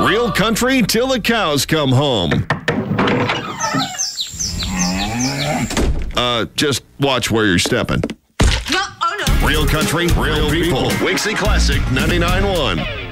Real country till the cows come home. Just watch where you're stepping. No, oh no. Real country, real people. Wixie Classic 99.1.